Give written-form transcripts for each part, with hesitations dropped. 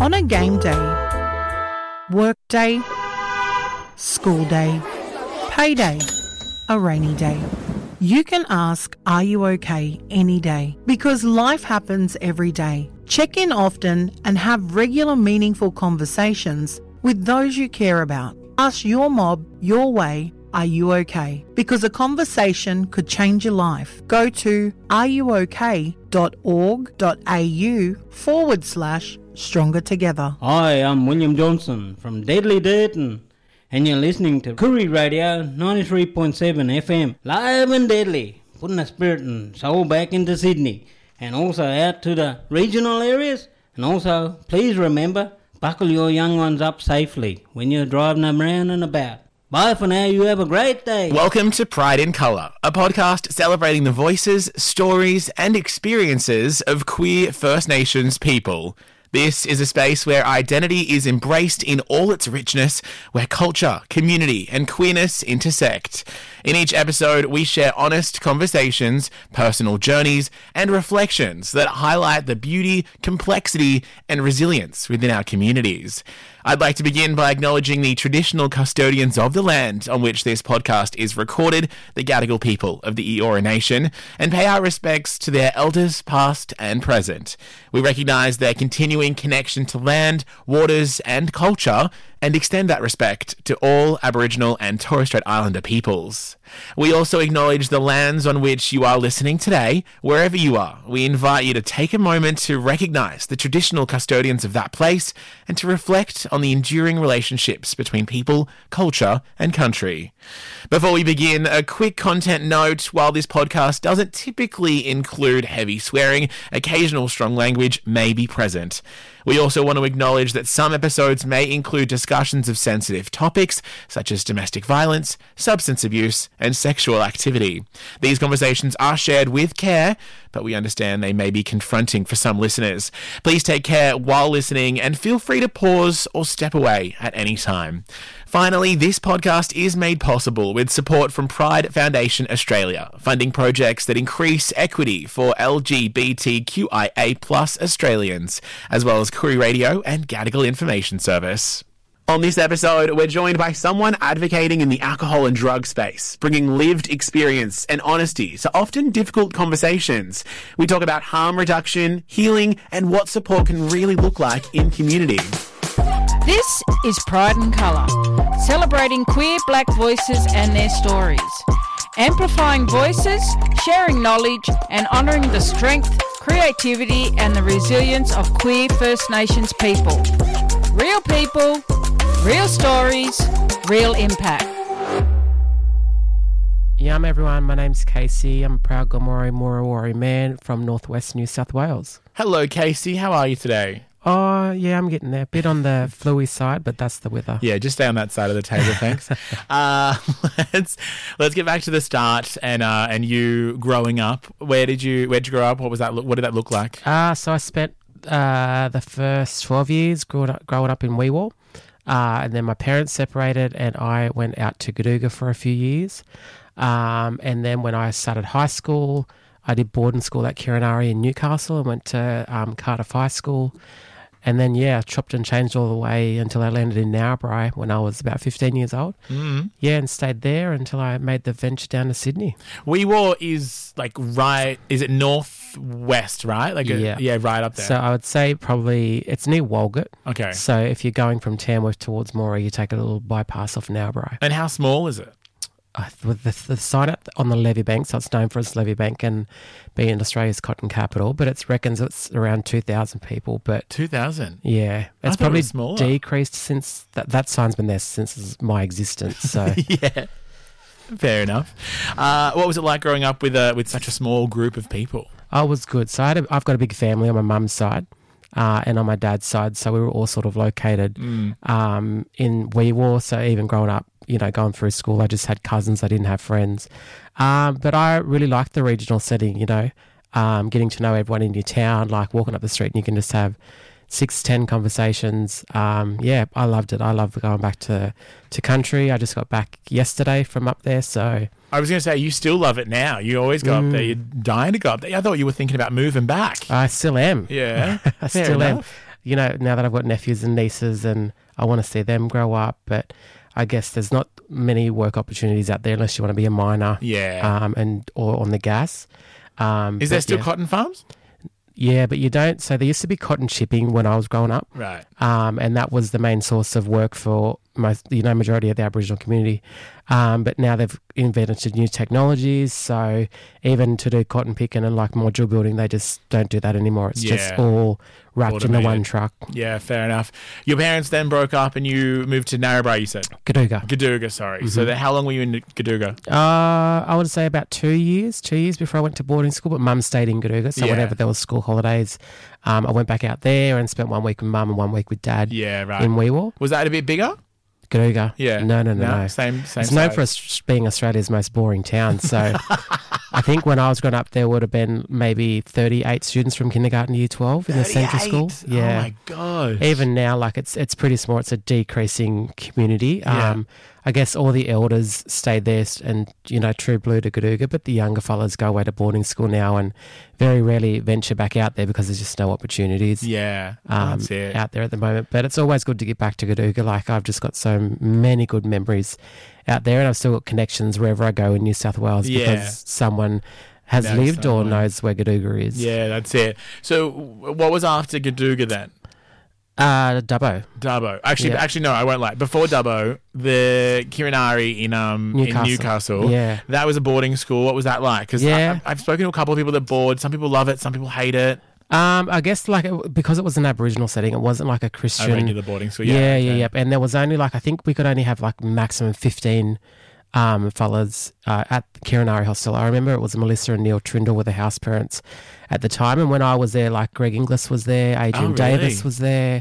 On a game day, work day, school day, payday, a rainy day, you can ask, "Are you okay?" any day, because life happens every day. Check in often and have regular meaningful conversations with those you care about. Ask your mob your way, "Are you okay?" Because a conversation could change your life. Go to areyouok.org.au/stronger together. Hi, I'm William Johnson from Deadly Dayton, and you're listening to Koori Radio 93.7 FM, live and deadly, putting the spirit and soul back into Sydney, and also out to the regional areas. And also, please remember, buckle your young ones up safely when you're driving them around and about. Bye for now, you have a great day. Welcome to Pride in Colour, a podcast celebrating the voices, stories and experiences of queer First Nations people. This is a space where identity is embraced in all its richness, where culture, community and queerness intersect. In each episode, we share honest conversations, personal journeys and reflections that highlight the beauty, complexity and resilience within our communities. I'd like to begin by acknowledging the traditional custodians of the land on which this podcast is recorded, the Gadigal people of the Eora Nation, and pay our respects to their elders past and present. We recognise their continuing connection to land, waters and culture, and extend that respect to all Aboriginal and Torres Strait Islander peoples. We also acknowledge the lands on which you are listening today, wherever you are. We invite you to take a moment to recognise the traditional custodians of that place and to reflect on the enduring relationships between people, culture and country. Before we begin, a quick content note. While this podcast doesn't typically include heavy swearing, occasional strong language may be present. We also want to acknowledge that some episodes may include discussions of sensitive topics such as domestic violence, substance abuse, and sexual activity. These conversations are shared with care, but we understand they may be confronting for some listeners. Please take care while listening and feel free to pause or step away at any time. Finally, this podcast is made possible with support from Pride Foundation Australia, funding projects that increase equity for LGBTQIA+ Australians, as well as Koori Radio and Gadigal Information Service. On this episode, we're joined by someone advocating in the alcohol and drug space, bringing lived experience and honesty to often difficult conversations. We talk about harm reduction, healing, and what support can really look like in community. This is Pride in Colour, celebrating queer black voices and their stories, amplifying voices, sharing knowledge and honouring the strength, creativity and the resilience of queer First Nations people. Real people, real stories, real impact. Yum everyone, my name's Casey. I'm a proud Gomeroi Murawari man from northwest New South Wales. Hello Casey, how are you today? Oh, yeah, I'm getting there. A bit on the fluey side, but that's the weather. Yeah, just stay on that side of the table, thanks. Let's get back to the start and you growing up. Where'd you grow up? What did that look like? So I spent the first 12 years growing up in Weewar. And then my parents separated and I went out to Gaduga for a few years. And then when I started high school, I did boarding school at Kirinari in Newcastle and went to Cardiff High School. And then, chopped and changed all the way until I landed in Narrabri when I was about 15 years old. Mm-hmm. Yeah, and stayed there until I made the venture down to Sydney. Weewar is is it northwest, right? Right up there. So I would say probably it's near Walgett. Okay. So if you're going from Tamworth towards Moree, you take a little bypass off Narrabri. And how small is it? With the site up on the Levy Bank, so it's known for its Levy Bank and being Australia's cotton capital, but it reckons it's around 2,000 people. But 2,000? Yeah. It's probably decreased since that sign's been there since my existence. So yeah, fair enough. What was it like growing up with such a small group of people? Oh, it was good. So I've got a big family on my mum's side. And on my dad's side, so we were all sort of located in Weewar. So even growing up, going through school, I just had cousins. I didn't have friends. But I really liked the regional setting, getting to know everyone in your town, like walking up the street and you can just have 6-10 conversations. I loved it. I love going back to country. I just got back yesterday from up there, so... I was going to say, you still love it now. You always go up there. You're dying to go up there. I thought you were thinking about moving back. I still am. Yeah. I still am. you know, now that I've got nephews and nieces and I want to see them grow up, but I guess there's not many work opportunities out there unless you want to be a miner. Yeah. Or on the gas. Is there still cotton farms? Yeah, but you don't. So there used to be cotton shipping when I was growing up. Right. And that was the main source of work for majority of the Aboriginal community. But now they've invented new technologies. So even to do cotton picking and like module building, they just don't do that anymore. It's just all wrapped into one truck. Yeah, fair enough. Your parents then broke up and you moved to Narrabri, you said? Gadooga, sorry. Mm-hmm. So how long were you in Gadooga? I would say about 2 years before I went to boarding school, but Mum stayed in Gadooga. So whenever there was school holidays, I went back out there and spent 1 week with Mum and 1 week with Dad in Weewar. Was that a bit bigger? Gadooga. Yeah. No. Same It's known for being Australia's most boring town. So I think when I was growing up, there would have been maybe 38 students from kindergarten to year 12 in the central school. Yeah. Oh my God. Even now, like it's pretty small. It's a decreasing community. I guess all the elders stayed there and, you know, true blue to Gadooga, but the younger fellas go away to boarding school now and very rarely venture back out there because there's just no opportunities that's it. out there at the moment. But it's always good to get back to Gadooga. Like I've just got so many good memories out there and I've still got connections wherever I go in New South Wales because someone has lived or knows where Gadooga is. Yeah, that's it. So what was after Gadooga then? Dubbo. Actually, no, I won't lie. Before Dubbo, the Kirinari in Newcastle. Yeah. That was a boarding school. What was that like? Because I've spoken to a couple of people that board. Some people love it. Some people hate it. I guess because it was an Aboriginal setting, it wasn't like a Christian. A regular boarding school. Yeah. And there was only I think we could only have maximum 15 fellas at the Kirinari Hostel. I remember it was Melissa and Neil Trindle were the house parents at the time, and when I was there, Greg Inglis was there, Adrian Davis was there.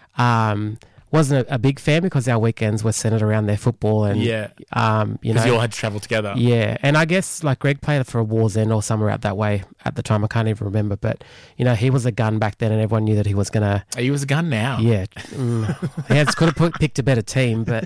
Wasn't a big fan because our weekends were centered around their football and because you all had to travel together. Yeah, and I guess Greg played for a War's End or somewhere out that way at the time. I can't even remember, but he was a gun back then, and everyone knew that he was gonna. He was a gun now. Yeah, he could have picked a better team, but.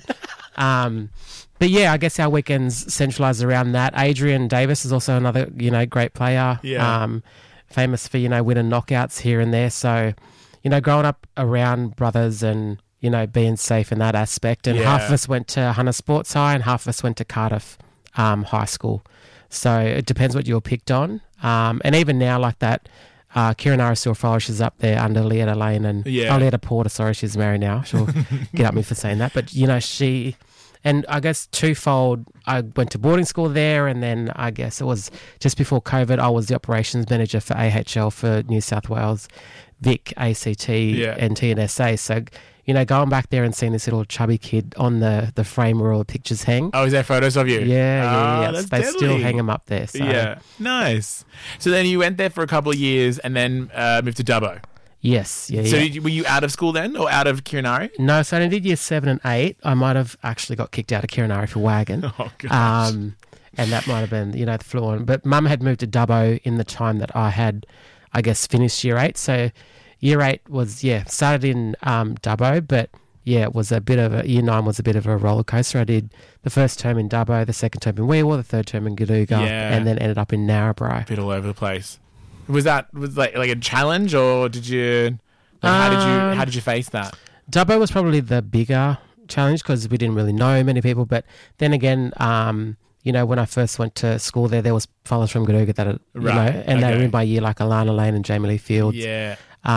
But yeah, I guess our weekends centralised around that. Adrian Davis is also another, great player. Yeah. Famous for, winning knockouts here and there. So, growing up around brothers and, being safe in that aspect. And half of us went to Hunter Sports High and half of us went to Cardiff High School. So it depends what you're picked on. And even now, like that, Kirinari still flourishes up there under Leetta Lane and Leetta Porter. Sorry, she's married now. She'll get at me for saying that. But, she... And I guess twofold, I went to boarding school there, and then I guess it was just before COVID, I was the operations manager for AHL for New South Wales, Vic, ACT, and TNSA. So, going back there and seeing this little chubby kid on the frame where all the pictures hang. Oh, is there photos of you? Yeah. That's they deadly. still hang them up there. So. Yeah, nice. So then you went there for a couple of years and then moved to Dubbo. Yes, So were you out of school then or out of Kirinari? No, so I did year 7 and 8. I might have actually got kicked out of Kirinari for wagon. Oh, gosh. And that might have been, the flu on. But Mum had moved to Dubbo in the time that I had, I guess, finished year 8. So year 8 was, started in Dubbo, but it was year 9 was a bit of a roller coaster. I did the first term in Dubbo, the second term in Weewar, the third term in Gadooga, and then ended up in Narrabri. A bit all over the place. Was like a challenge, or did you? How did you face that? Dubbo was probably the bigger challenge because we didn't really know many people. But then again, when I first went to school there was fellas from Gadooga that they were in my year, like Alana Lane and Jamie Lee Fields. Yeah.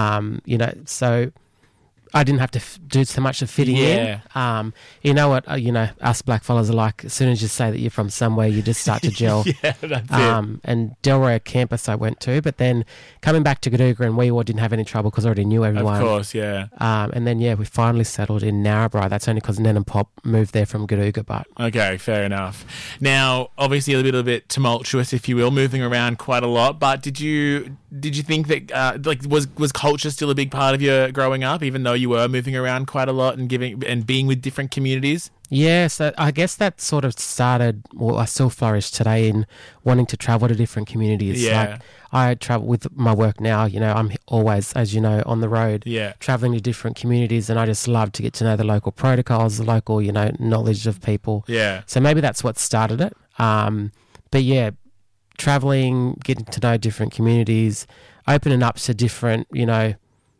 So I didn't have to do so much of fitting in. You know what? Us black fellas are like, as soon as you say that you're from somewhere, you just start to gel. That's it. And Delroy campus I went to, but then coming back to Gadooga and Weewar didn't have any trouble because I already knew everyone. Of course, yeah. And then, we finally settled in Narrabri. That's only because Nen and Pop moved there from Gadooga, but... Okay, fair enough. Now, obviously a little bit tumultuous, if you will, moving around quite a lot, but did you think that, was culture still a big part of your growing up, even though you were moving around quite a lot and being with different communities? Yeah, so I guess that sort of started, I still flourish today in wanting to travel to different communities. Yeah. Like I travel with my work now, I'm always, as you know, on the road, traveling to different communities, and I just love to get to know the local protocols, the local, knowledge of people. Yeah. So maybe that's what started it. But traveling, getting to know different communities, opening up to different,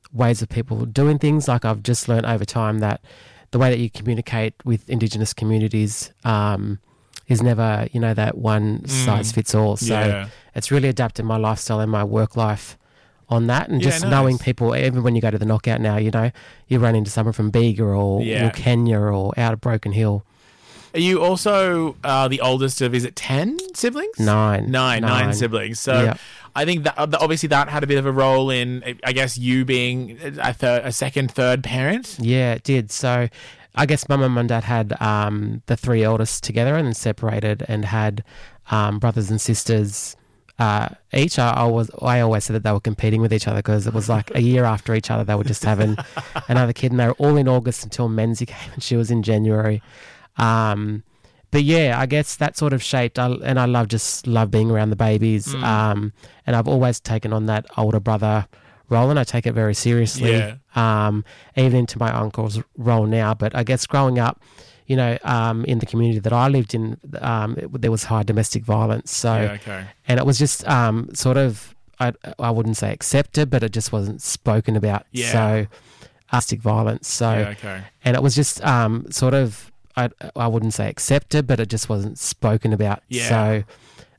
ways of people doing things. Like I've just learned over time that the way that you communicate with Indigenous communities is never, that one size fits all. So it's really adapted my lifestyle and my work life on that, and just knowing people. Even when you go to the Knockout now, you run into someone from Bega or Kenya or out of Broken Hill. Are you also the oldest of, is it 10 siblings? Nine siblings. So I think that obviously that had a bit of a role in, I guess, you being a second, third parent. Yeah, it did. So I guess my mum and dad had the three eldest together and then separated and had brothers and sisters each. I always said that they were competing with each other because it was like a year after each other they were just having another kid, and they were all in August until Menzie came and she was in January. But yeah, I guess that sort of shaped, and I love being around the babies. And I've always taken on that older brother role, and I take it very seriously. Even into my uncle's role now. But I guess growing up, in the community that I lived in, there was high domestic violence. So, and it was just sort of, I wouldn't say accepted, but it just wasn't spoken about. So, domestic violence. So, and it was just sort of, I wouldn't say accepted, but it just wasn't spoken about. So